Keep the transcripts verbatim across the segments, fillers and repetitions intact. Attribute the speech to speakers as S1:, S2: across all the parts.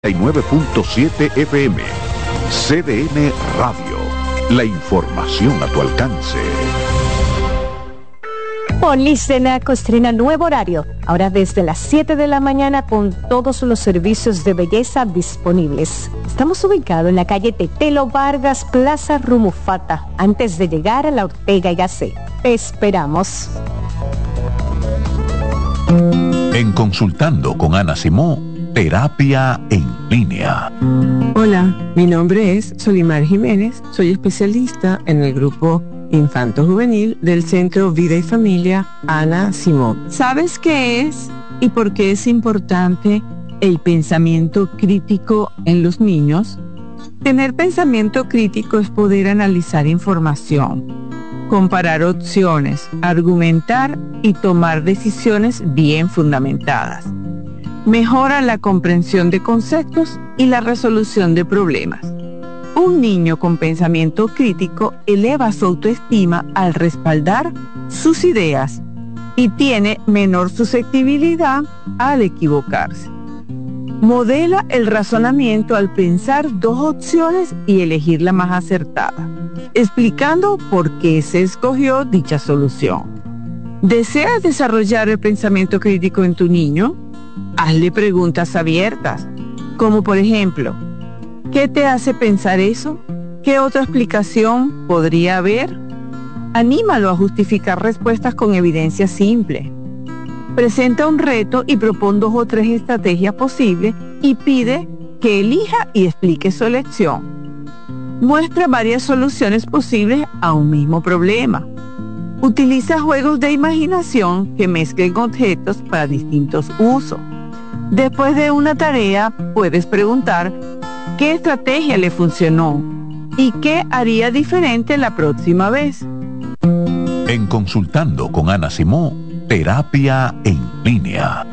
S1: nueve punto siete F M. C D N Radio. La información a tu alcance.
S2: Policenaco estrena nuevo horario, ahora desde las siete de la mañana con todos los servicios de belleza disponibles. Estamos ubicados en la calle Tetelo Vargas, Plaza Rumufata, antes de llegar a la Ortega y Gasset. Te esperamos.
S1: En Consultando con Ana Simó, terapia en línea.
S3: Hola, mi nombre es Solimar Jiménez, soy especialista en el grupo Infanto Juvenil del Centro Vida y Familia Ana Simó. ¿Sabes qué es y por qué es importante el pensamiento crítico en los niños? Tener pensamiento crítico es poder analizar información, comparar opciones, argumentar y tomar decisiones bien fundamentadas. Mejora la comprensión de conceptos y la resolución de problemas. Un niño con pensamiento crítico eleva su autoestima al respaldar sus ideas y tiene menor susceptibilidad al equivocarse. Modela el razonamiento al pensar dos opciones y elegir la más acertada, explicando por qué se escogió dicha solución. ¿Deseas desarrollar el pensamiento crítico en tu niño? Hazle preguntas abiertas, como por ejemplo, ¿qué te hace pensar eso? ¿Qué otra explicación podría haber? Anímalo a justificar respuestas con evidencia simple. Presenta un reto y propone dos o tres estrategias posibles y pide que elija y explique su elección. Muestra varias soluciones posibles a un mismo problema. Utiliza juegos de imaginación que mezclen objetos para distintos usos. Después de una tarea, puedes preguntar qué estrategia le funcionó y qué haría diferente la próxima vez.
S1: En Consultando con Ana Simó, terapia en línea.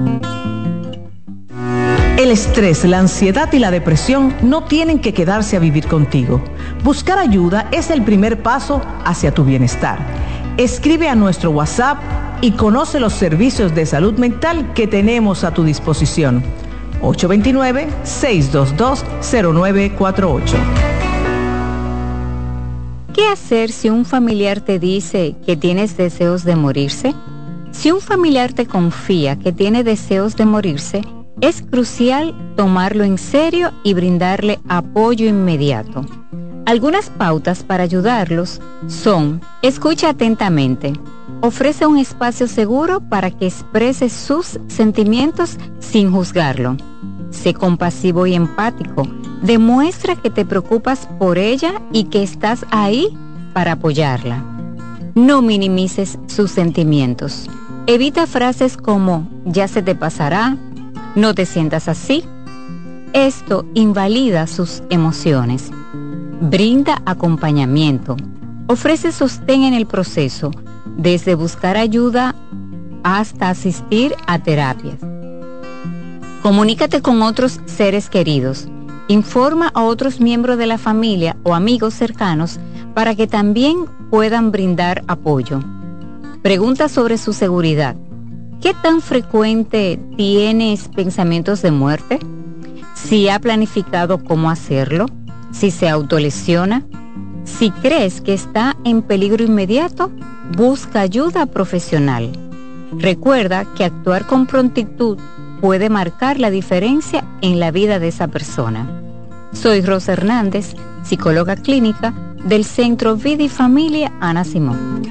S4: El estrés, la ansiedad y la depresión no tienen que quedarse a vivir contigo. Buscar ayuda es el primer paso hacia tu bienestar. Escribe a nuestro WhatsApp y conoce los servicios de salud mental que tenemos a tu disposición. ocho dos nueve, seis dos dos, cero nueve cuatro ocho.
S5: ¿Qué hacer si un familiar te dice que tienes deseos de morirse? Si un familiar te confía que tiene deseos de morirse, es crucial tomarlo en serio y brindarle apoyo inmediato. Algunas pautas para ayudarlos son: escucha atentamente, ofrece un espacio seguro para que exprese sus sentimientos sin juzgarlo, sé compasivo y empático, demuestra que te preocupas por ella y que estás ahí para apoyarla. No minimices sus sentimientos. Evita frases como ya se te pasará, no te sientas así. Esto invalida sus emociones. Brinda acompañamiento. Ofrece sostén en el proceso, desde buscar ayuda hasta asistir a terapias. Comunícate con otros seres queridos. Informa a otros miembros de la familia o amigos cercanos para que también puedan brindar apoyo. Pregunta sobre su seguridad. ¿Qué tan frecuente tienes pensamientos de muerte? Si ha planificado cómo hacerlo, si se autolesiona, si crees que está en peligro inmediato, busca ayuda profesional. Recuerda que actuar con prontitud puede marcar la diferencia en la vida de esa persona. Soy Rosa Hernández, psicóloga clínica del Centro Vida y Familia Ana Simón.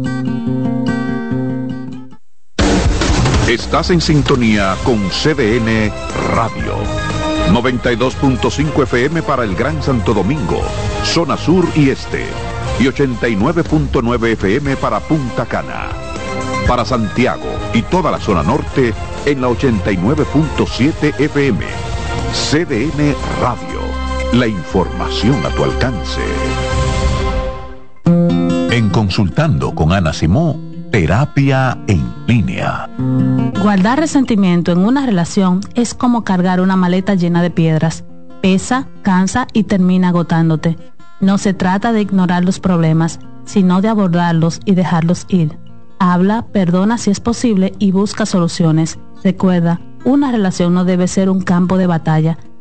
S1: Estás en sintonía con C D N Radio. noventa y dos punto cinco F M para el Gran Santo Domingo, zona sur y este, y ochenta y nueve punto nueve F M para Punta Cana. Para Santiago y toda la zona norte en la ochenta y nueve punto siete F M. C D N Radio, la información a tu alcance. En Consultando con Ana Simó, terapia en línea.
S6: Guardar resentimiento en una relación es como cargar una maleta llena de piedras. Pesa, cansa y termina agotándote. No se trata de ignorar los problemas, sino de abordarlos y dejarlos ir. Habla, perdona si es posible y busca soluciones. Recuerda, una relación no debe ser un campo de batalla,